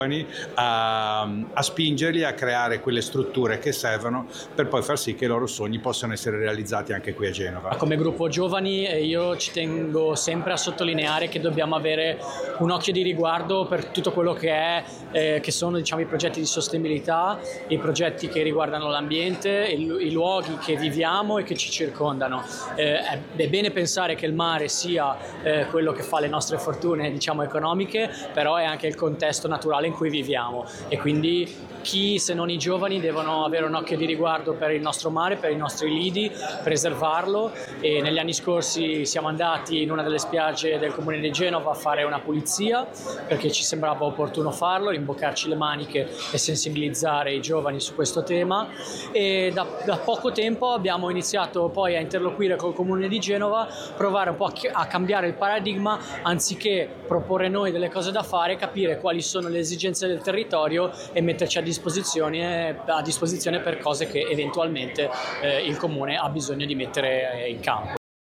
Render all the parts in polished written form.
a spingerli a creare quelle strutture che servono per poi far sì che i loro sogni possano essere realizzati anche qui a Genova. Come gruppo giovani io ci tengo sempre a sottolineare che dobbiamo avere un occhio di riguardo per tutto quello che sono, diciamo, i progetti di sostenibilità, i progetti che riguardano l'ambiente, i luoghi che viviamo e che ci circondano. È bene pensare che il mare sia quello che fa le nostre fortune, diciamo, economiche, però è anche il contesto naturale in cui viviamo, e quindi chi, se non i giovani, devono avere un occhio di riguardo per il nostro mare, per i nostri lidi, preservarlo. E negli anni scorsi siamo andati in una delle spiagge del comune di Genova a fare una pulizia perché ci sembrava opportuno farlo, rimboccarci le maniche e sensibilizzare i giovani su questo tema, e da poco tempo abbiamo iniziato poi a interloquire col comune di Genova, provare un po' a cambiare il paradigma, anziché proporre noi delle cose da fare, capire quali sono le esigenze del territorio e metterci a disposizione per cose che eventualmente il comune ha bisogno di mettere in campo.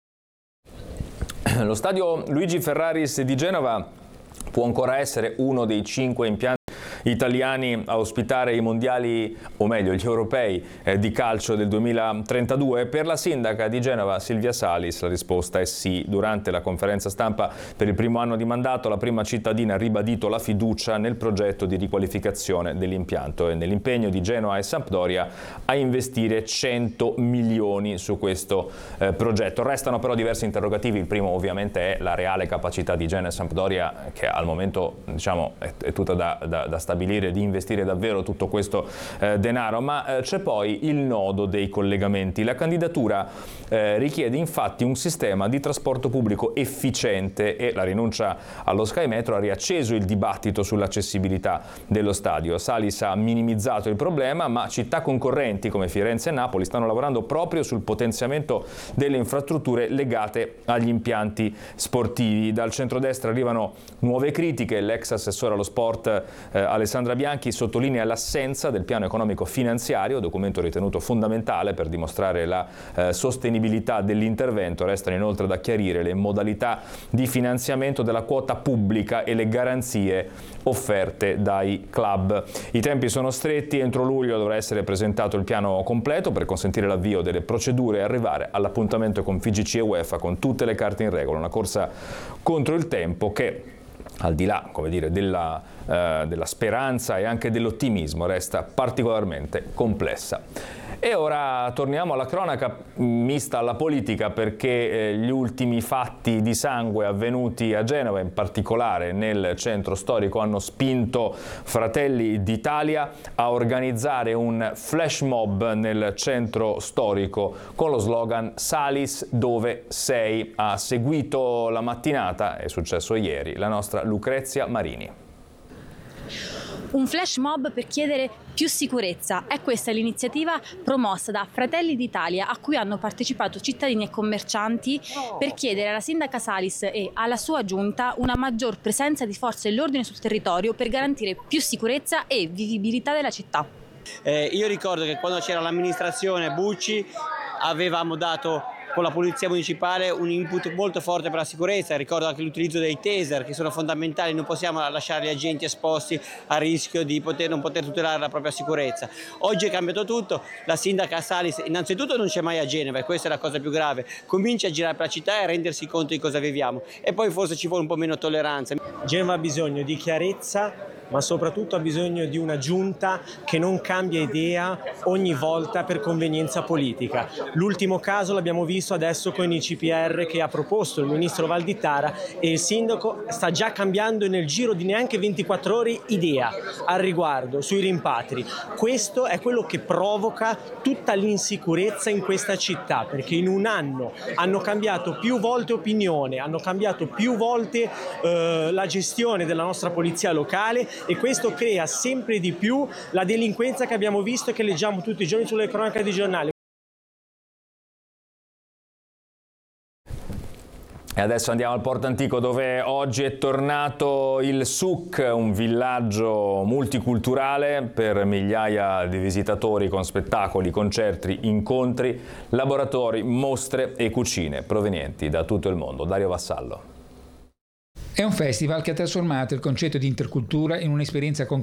Lo stadio Luigi Ferraris di Genova può ancora essere uno dei 5 impianti italiani a ospitare i mondiali, o meglio gli europei di calcio del 2032? Per la sindaca di Genova Silvia Salis la risposta è sì. Durante la conferenza stampa per il primo anno di mandato la prima cittadina ha ribadito la fiducia nel progetto di riqualificazione dell'impianto e nell'impegno di Genoa e Sampdoria a investire 100 milioni su questo progetto. Restano però diversi interrogativi. Il primo ovviamente è la reale capacità di Genoa e Sampdoria, che al momento, diciamo, è tutta da stabilire, di investire davvero tutto questo denaro, ma c'è poi il nodo dei collegamenti. La candidatura richiede infatti un sistema di trasporto pubblico efficiente e la rinuncia allo Sky Metro ha riacceso il dibattito sull'accessibilità dello stadio. Salis ha minimizzato il problema, ma città concorrenti come Firenze e Napoli stanno lavorando proprio sul potenziamento delle infrastrutture legate agli impianti sportivi. Dal centrodestra arrivano nuove critiche. L'ex assessore allo sport Alessandra Bianchi sottolinea l'assenza del piano economico finanziario, documento ritenuto fondamentale per dimostrare la sostenibilità dell'intervento. Restano inoltre da chiarire le modalità di finanziamento della quota pubblica e le garanzie offerte dai club. I tempi sono stretti, entro luglio dovrà essere presentato il piano completo per consentire l'avvio delle procedure e arrivare all'appuntamento con FIGC e UEFA con tutte le carte in regola. Una corsa contro il tempo che, al di là, come dire, della speranza e anche dell'ottimismo, resta particolarmente complessa. E ora torniamo alla cronaca mista alla politica, perché gli ultimi fatti di sangue avvenuti a Genova, in particolare nel centro storico, hanno spinto Fratelli d'Italia a organizzare un flash mob nel centro storico con lo slogan "Salis dove sei". Ha seguito la mattinata, è successo ieri, la nostra Lucrezia Marini. Un flash mob per chiedere più sicurezza. È questa l'iniziativa promossa da Fratelli d'Italia, a cui hanno partecipato cittadini e commercianti per chiedere alla sindaca Salis e alla sua giunta una maggior presenza di forze dell'ordine sul territorio per garantire più sicurezza e vivibilità della città. Io ricordo che quando c'era l'amministrazione Bucci avevamo dato con la polizia municipale un input molto forte per la sicurezza. Ricordo anche l'utilizzo dei taser, che sono fondamentali. Non possiamo lasciare gli agenti esposti al rischio di non poter tutelare la propria sicurezza. Oggi è cambiato tutto. La sindaca Salis innanzitutto non c'è mai a Genova, e questa è la cosa più grave. Comincia a girare per la città e a rendersi conto di cosa viviamo, e poi forse ci vuole un po' meno tolleranza. Genova ha bisogno di chiarezza, ma soprattutto ha bisogno di una giunta che non cambia idea ogni volta per convenienza politica. L'ultimo caso l'abbiamo visto adesso con i CPR che ha proposto il ministro Valditara, e il sindaco sta già cambiando nel giro di neanche 24 ore idea al riguardo sui rimpatri. Questo è quello che provoca tutta l'insicurezza in questa città, perché in un anno hanno cambiato più volte opinione, hanno cambiato più volte la gestione della nostra polizia locale, e questo crea sempre di più la delinquenza che abbiamo visto e che leggiamo tutti i giorni sulle cronache di giornali. E adesso andiamo al Porto Antico, dove oggi è tornato il SUC, un villaggio multiculturale per migliaia di visitatori, con spettacoli, concerti, incontri, laboratori, mostre e cucine provenienti da tutto il mondo. Dario Vassallo. È un festival che ha trasformato il concetto di intercultura in un'esperienza concreta